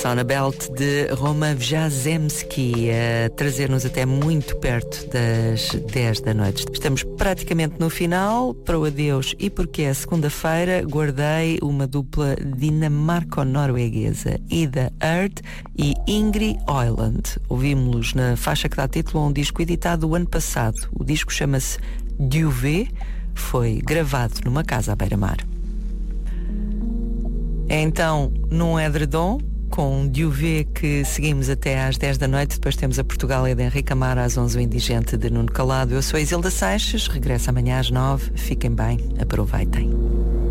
Sauna Belt de Roman Wjazemski, a trazer-nos até muito perto das 10 da noite. Estamos praticamente no final. Para o adeus e porque é segunda-feira, guardei uma dupla dinamarco-norueguesa, Ida Earth e Ingrid Oiland. Ouvimos-los na faixa que dá título a um disco editado o ano passado. O disco chama-se Duvet, foi gravado numa casa à beira-mar. É então num edredom com Duvet que seguimos até às 10 da noite. Depois temos a Portugália de Henrique Amara, às 11 o Indigente de Nuno Calado. Eu sou a Isilda Seixas, regresso amanhã às 9. Fiquem bem, aproveitem.